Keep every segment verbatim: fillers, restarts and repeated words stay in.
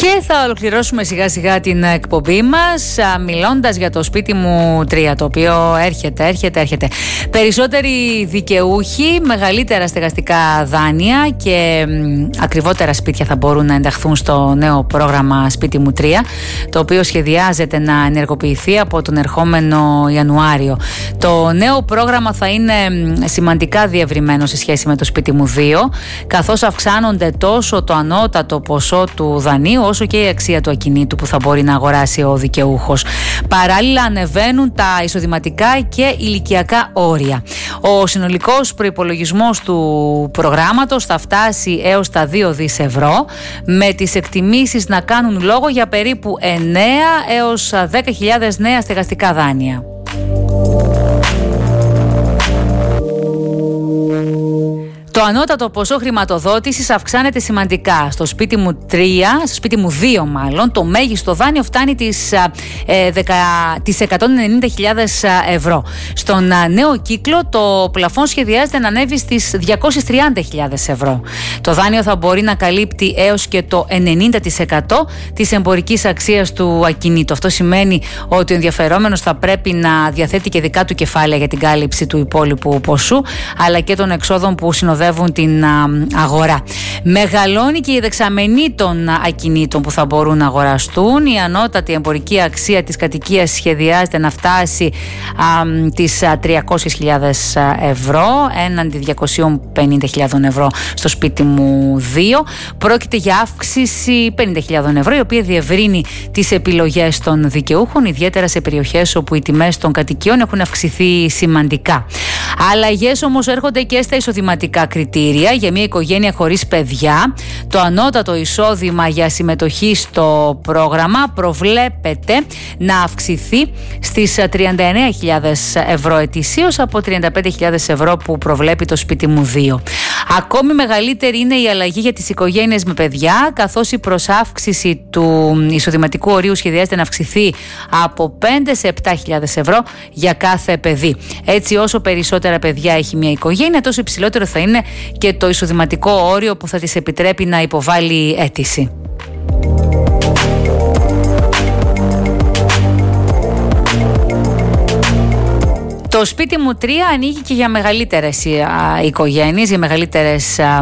Και θα ολοκληρώσουμε σιγά σιγά την εκπομπή μας μιλώντας για το σπίτι μου τρία, το οποίο έρχεται, έρχεται, έρχεται. Περισσότεροι δικαιούχοι, μεγαλύτερα στεγαστικά δάνεια και μ, ακριβότερα σπίτια θα μπορούν να ενταχθούν στο νέο πρόγραμμα σπίτι μου τρία, το οποίο σχεδιάζεται να ενεργοποιηθεί από τον ερχόμενο Ιανουάριο. Το νέο πρόγραμμα θα είναι σημαντικά διευρυμένο σε σχέση με το σπίτι μου δύο, καθώς αυξάνονται τόσο το ανώτατο ποσό του δανείου όσο και η αξία του ακινήτου που θα μπορεί να αγοράσει ο δικαιούχος. Παράλληλα ανεβαίνουν τα εισοδηματικά και ηλικιακά όρια. Ο συνολικός προϋπολογισμός του προγράμματος θα φτάσει έως τα δύο δισεκατομμύρια ευρώ, με τις εκτιμήσεις να κάνουν λόγο για περίπου εννέα έως δέκα χιλιάδες νέα στεγαστικά δάνεια. Το ανώτατο ποσό χρηματοδότησης αυξάνεται σημαντικά. Στο σπίτι μου τρία, στο σπίτι μου δύο μάλλον, το μέγιστο δάνειο φτάνει τις, ε, δεκα, τις εκατόν ενενήντα χιλιάδες ευρώ. Στον ε, νέο κύκλο το πλαφόν σχεδιάζεται να ανέβει στις διακόσιες τριάντα χιλιάδες ευρώ. Το δάνειο θα μπορεί να καλύπτει έως και το ενενήντα τοις εκατό της εμπορικής αξίας του ακινήτου. Αυτό σημαίνει ότι ο ενδιαφερόμενος θα πρέπει να διαθέτει και δικά του κεφάλαια για την κάλυψη του υπόλοιπου ποσού, αλλά και των εξόδων που συνοδεύουν την αγορά. Μεγαλώνει και η δεξαμενή των ακινήτων που θα μπορούν να αγοραστούν. Η ανώτατη εμπορική αξία της κατοικίας σχεδιάζεται να φτάσει α, τις τριακόσιες χιλιάδες ευρώ έναντι διακόσιες πενήντα χιλιάδες ευρώ στο σπίτι μου δύο. Πρόκειται για αύξηση πενήντα χιλιάδες ευρώ, η οποία διευρύνει τις επιλογές των δικαιούχων, ιδιαίτερα σε περιοχές όπου οι τιμές των κατοικιών έχουν αυξηθεί σημαντικά. Αλλαγές όμως έρχονται και στα εισοδηματικά κριτήρια. Για μια οικογένεια χωρίς παιδιά, το ανώτατο εισόδημα για συμμετοχή στο πρόγραμμα προβλέπεται να αυξηθεί στις τριάντα εννέα χιλιάδες ευρώ ετησίως από τριάντα πέντε χιλιάδες ευρώ που προβλέπει το σπίτι μου δύο. Ακόμη μεγαλύτερη είναι η αλλαγή για τις οικογένειες με παιδιά, καθώς η προσάυξηση του εισοδηματικού ορίου σχεδιάζεται να αυξηθεί από πέντε σε επτά χιλιάδες ευρώ για κάθε παιδί. Έτσι, όσο περισσότερα παιδιά έχει μια οικογένεια, τόσο υψηλότερο θα είναι και το εισοδηματικό όριο που θα της επιτρέπει να υποβάλει αίτηση. Το σπίτι μου τρία ανοίγει και για μεγαλύτερες οικογένειες, για μεγαλύτερες α,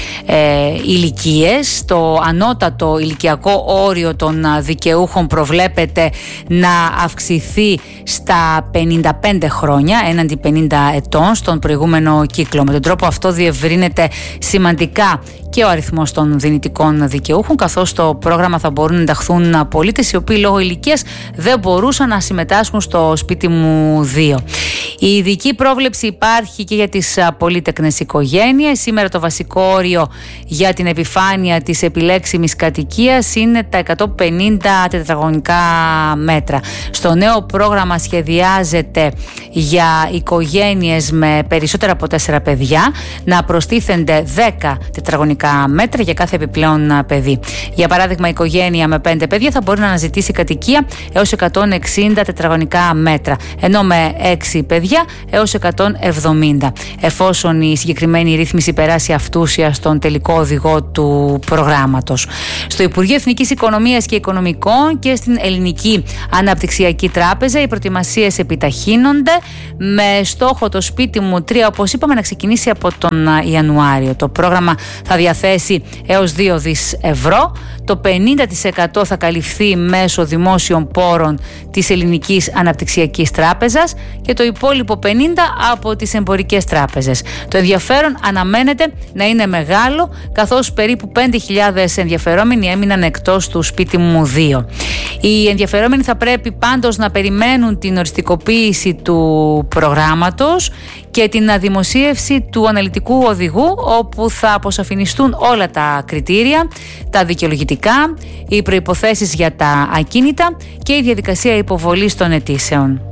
ε, ηλικίες. Το ανώτατο ηλικιακό όριο των δικαιούχων προβλέπεται να αυξηθεί στα πενήντα πέντε χρόνια έναντι πενήντα ετών στον προηγούμενο κύκλο. Με τον τρόπο αυτό διευρύνεται σημαντικά και ο αριθμός των δυνητικών δικαιούχων, καθώς στο πρόγραμμα θα μπορούν να ενταχθούν πολίτες οι οποίοι λόγω ηλικίας δεν μπορούσαν να συμμετάσχουν στο σπίτι μου δύο. Η ειδική πρόβλεψη υπάρχει και για τις πολύτεκνες οικογένειες. Σήμερα το βασικό όριο για την επιφάνεια της επιλέξιμης κατοικίας είναι τα εκατόν πενήντα τετραγωνικά μέτρα. Στο νέο πρόγραμμα σχεδιάζεται για οικογένειες με περισσότερα από τέσσερα παιδιά να προστίθενται δέκα τετραγωνικά μέτρα για κάθε επιπλέον παιδί. Για παράδειγμα, η οικογένεια με πέντε παιδιά θα μπορεί να αναζητήσει κατοικία έως εκατόν εξήντα τετραγωνικά μέτρα, ενώ με έξι παιδιά έως εκατόν εβδομήντα, εφόσον η συγκεκριμένη ρύθμιση περάσει αυτούσια στον τελικό οδηγό του προγράμματος. Στο Υπουργείο Εθνικής Οικονομίας και Οικονομικών και στην Ελληνική Αναπτυξιακή Τράπεζα οι προετοιμασίες επιταχύνονται, με στόχο το σπίτι μου τρία, όπως είπαμε, να ξεκινήσει από τον Ιανουάριο. Το πρόγραμμα θα διαθέσει έως δύο δισεκατομμύρια ευρώ. Το πενήντα τοις εκατό θα καλυφθεί μέσω δημόσιων πόρων της Ελληνικής Αναπτυξιακής Τράπεζας και το υπόλοιπο πενήντα από τις εμπορικές τράπεζες. Το ενδιαφέρον αναμένεται να είναι μεγάλο, καθώς περίπου πέντε χιλιάδες ενδιαφερόμενοι έμειναν εκτός του σπίτι μου δύο. Οι ενδιαφερόμενοι θα πρέπει πάντως να περιμένουν την οριστικοποίηση του προγράμματος και την δημοσίευση του αναλυτικού οδηγού, όπου θα αποσαφινιστούν όλα τα κριτήρια, τα δικαιολογητικά, οι προϋποθέσεις για τα ακίνητα και η διαδικασία υποβολής των αιτήσεων.